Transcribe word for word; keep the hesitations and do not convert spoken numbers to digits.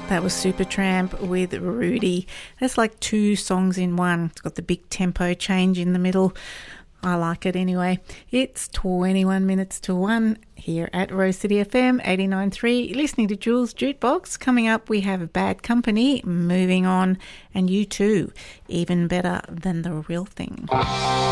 That was Supertramp with Rudy. That's like two songs in one. It's got the big tempo change in the middle. I like it anyway. It's twenty-one minutes to one here at Rose City F M eighty-nine point three. Listening to Jules Jukebox. Coming up, we have Bad Company, Moving On, and U two, Even Better Than the Real Thing.